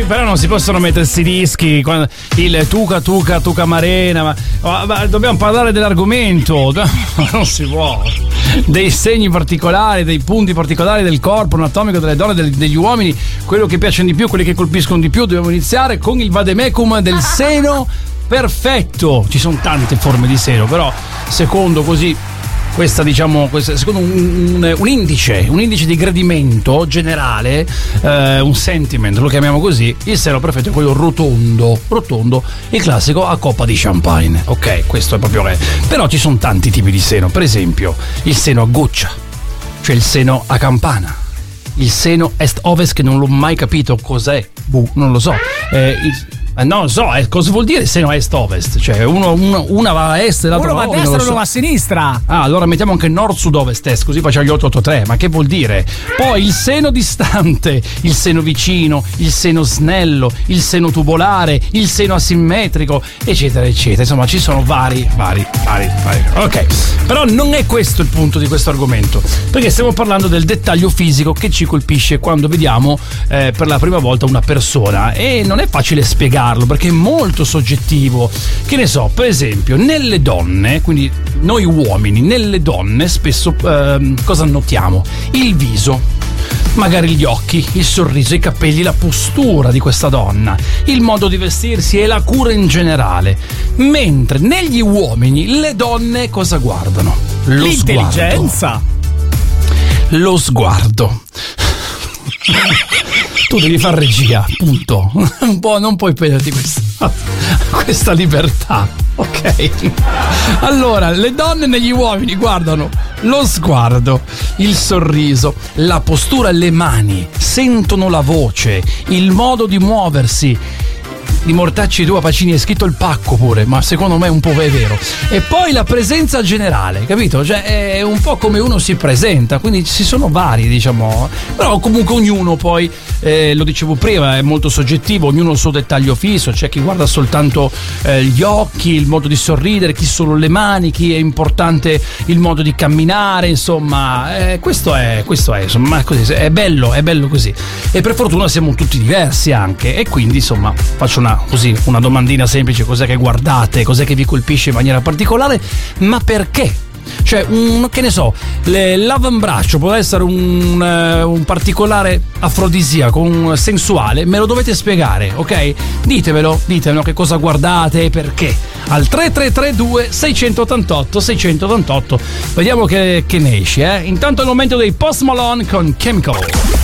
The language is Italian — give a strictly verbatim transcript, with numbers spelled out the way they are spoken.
però non si possono mettersi dischi quando, il tuca tuca tuca marena, ma, ma, ma dobbiamo parlare dell'argomento, non si può. Dei segni particolari, dei punti particolari del corpo anatomico delle donne, degli, degli uomini, quello che piacciono di più, quelli che colpiscono di più. Dobbiamo iniziare con il vademecum del seno perfetto. Ci sono tante forme di seno, però secondo così questa diciamo questa, secondo un, un, un indice un indice di gradimento generale, eh, un sentiment, lo chiamiamo così, il seno perfetto è quello rotondo rotondo il classico a coppa di champagne. Ok, questo è proprio re. Però ci sono tanti tipi di seno, per esempio il seno a goccia, cioè il seno a campana, il seno est-ovest, che non l'ho mai capito cos'è, buh, non lo so, eh, il, non lo so, eh, cosa vuol dire seno est-ovest? Cioè uno, uno, una va a est e l'altra va a destra e uno va a sinistra. Ah, allora mettiamo anche nord, sud, ovest, est, così facciamo gli otto otto tre. Ma che vuol dire? Poi il seno distante, il seno vicino, il seno snello, il seno tubolare, il seno asimmetrico, eccetera eccetera. Insomma, ci sono vari vari vari vari ok, però non è questo il punto di questo argomento, perché stiamo parlando del dettaglio fisico che ci colpisce quando vediamo eh, per la prima volta una persona, e non è facile spiegare perché è molto soggettivo. Che ne so, per esempio nelle donne, quindi noi uomini, nelle donne spesso eh, cosa notiamo? Il viso, magari gli occhi, il sorriso, i capelli, la postura di questa donna, il modo di vestirsi e la cura in generale. Mentre negli uomini le donne cosa guardano? Lo L'intelligenza. Sguardo. Lo sguardo. Tu devi fare regia, punto. Un po', non puoi prenderti questa, questa libertà, ok? Allora, le donne negli uomini guardano lo sguardo, il sorriso, la postura, le mani, sentono la voce, il modo di muoversi. Di Mortacci Tua Pacini è scritto il pacco pure, ma secondo me un po' è vero. E poi la presenza generale, capito? Cioè è un po' come uno si presenta, quindi ci sono vari, diciamo, però comunque ognuno poi, eh, lo dicevo prima, è molto soggettivo, ognuno ha il suo dettaglio fisso. C'è chi guarda soltanto eh, gli occhi, il modo di sorridere, chi solo le mani, chi è importante il modo di camminare, insomma, eh, questo è, questo è, insomma, così, è bello, è bello così. E per fortuna siamo tutti diversi anche, e quindi insomma faccio una così una domandina semplice: cos'è che guardate, cos'è che vi colpisce in maniera particolare, ma perché? Cioè, un, che ne so, le, l'avambraccio può essere un, uh, un particolare afrodisiaco, un sensuale, me lo dovete spiegare, ok? Ditemelo, ditemelo che cosa guardate e perché. Al tre tre tre due sei otto otto sei otto otto. Vediamo che, che ne esce, eh? Intanto è il momento dei Post Malone con Chemical.